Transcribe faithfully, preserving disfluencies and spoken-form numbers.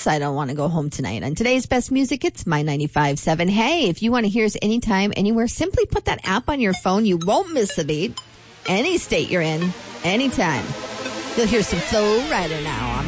Yes, I don't want to go home tonight. On today's best music, it's My ninety-five point seven. Hey, if you want to hear us anytime, anywhere, simply put that app on your phone. You won't miss a beat. Any state you're in, anytime. You'll hear some Flo Rida now on